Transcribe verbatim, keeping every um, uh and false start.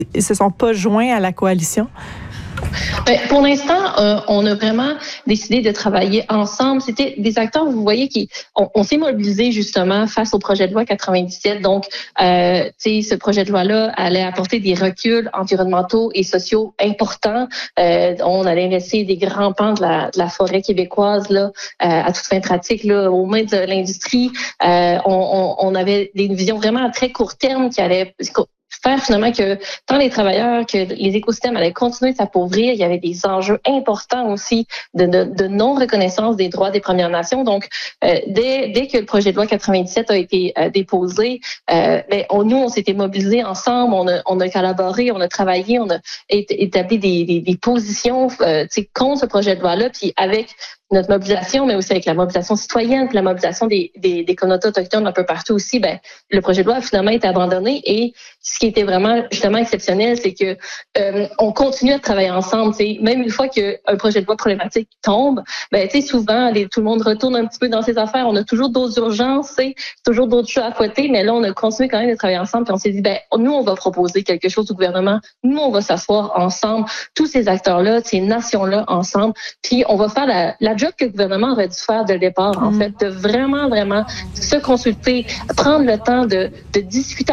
ils se sont pas joints à la coalition? Bien, pour l'instant, euh, on a vraiment décidé de travailler ensemble. C'était des acteurs, vous voyez, qui on, on s'est mobilisés justement face au projet de loi quatre-vingt-dix-sept. Donc, euh, tu sais, ce projet de loi-là allait apporter des reculs environnementaux et sociaux importants. Euh, on allait laisser des grands pans de la, de la forêt québécoise là, euh, à toute fin pratique là, aux mains de l'industrie. Euh, on, on, on avait des visions vraiment à très court terme qui allaient faire finalement que tant les travailleurs que les écosystèmes allaient continuer de s'appauvrir. Il y avait des enjeux importants aussi de, de, de non-reconnaissance des droits des Premières Nations. Donc, euh, dès, dès que le projet de loi quatre-vingt-dix-sept a été euh, déposé, euh, ben, on, nous, on s'était mobilisés ensemble, on a, on a collaboré, on a travaillé, on a établi des, des, des positions euh, contre ce projet de loi-là, puis avec notre mobilisation, mais aussi avec la mobilisation citoyenne, puis la mobilisation des, des, des communautés autochtones un peu partout aussi, ben, le projet de loi a finalement été abandonné. Et ce qui était vraiment justement exceptionnel, c'est que euh, on continue à travailler ensemble. T'sais. Même une fois qu'un projet de loi problématique tombe, ben, souvent, les, tout le monde retourne un petit peu dans ses affaires. On a toujours d'autres urgences, t'sais, toujours d'autres choses à côté, mais là, on a continué quand même de travailler ensemble. Puis on s'est dit, ben, nous, on va proposer quelque chose au gouvernement. Nous, on va s'asseoir ensemble, tous ces acteurs-là, ces nations-là ensemble, puis on va faire la, la job que le gouvernement aurait dû faire dès le départ, en fait, de vraiment, vraiment se consulter, prendre le temps de, de discuter